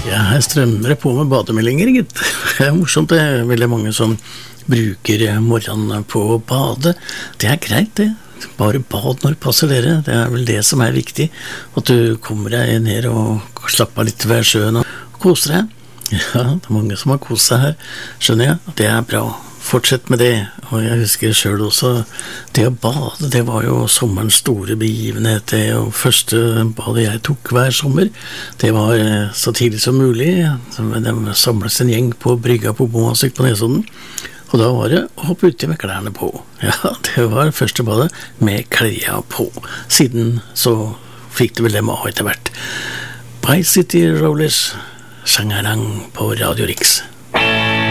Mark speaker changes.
Speaker 1: Ja, her strømmer det på med bademeldinger, gitt. Det morsomt, det veldig mange som bruker morgenen på å bade. Det greit, det. Bare bad når det passer dere. Det vel det som viktig. At du kommer deg ned og slapper litt ved sjøen og koser deg. Ja, det mange som har koset seg her, skjønner jeg. Det bra. Fortsett med det. Og jeg husker selv også, det å bade, det var jo sommerens store begivenhet. Det og første badet jeg tok hver sommer, det var så tidlig som mulig. Det samles en gjeng på brygga på Bomasik på Nesodden. Og da var det å hoppe uti med klærne på. Ja, det var første badet med klærne på. Siden så fikk det vel dem av etter hvert. Bye City Rollers, Shangarang på Radio Riks.